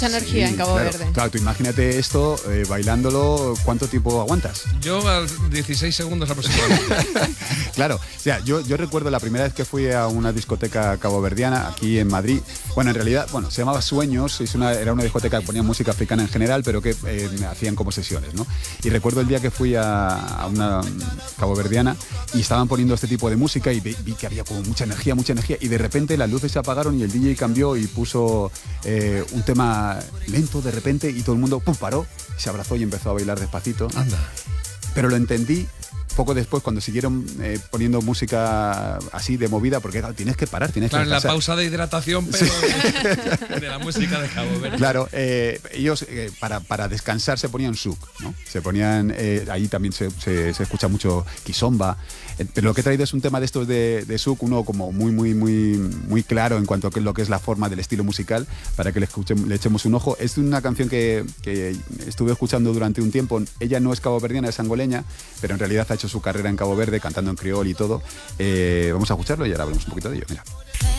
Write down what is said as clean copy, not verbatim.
Mucha energía en Cabo Verde. Claro, tú imagínate esto bailándolo, ¿cuánto tiempo aguantas? Yo a 16 segundos aproximadamente. Claro, o sea, yo recuerdo la primera vez que fui a una discoteca caboverdiana aquí en Madrid. Bueno, en realidad, se llamaba Sueños, era una discoteca que ponía música africana en general, pero que hacían como sesiones, ¿no? Y recuerdo el día que fui a una caboverdiana y estaban poniendo este tipo de música y vi que había como mucha energía, y de repente las luces se apagaron y el DJ cambió y puso un tema lento de repente y todo el mundo paró, se abrazó y empezó a bailar despacito. Anda. Pero lo entendí poco después cuando siguieron poniendo música así de movida, porque claro, tienes que parar, tienes que descansar. La pausa de hidratación, pero sí. de la música de Cabo Verde. Claro, ellos para descansar se ponían souk, ¿no? Se ponían, ahí también se escucha mucho kizomba, pero lo que he traído es un tema de estos de souk, uno como muy claro en cuanto a lo que es la forma del estilo musical, para que le echemos un ojo. Es una canción que estuve escuchando durante un tiempo. Ella no es caboverdiana, es angoleña, pero en realidad ha hecho su carrera en Cabo Verde cantando en criol y todo. Vamos a escucharlo y ahora hablamos un poquito de ello. Mira.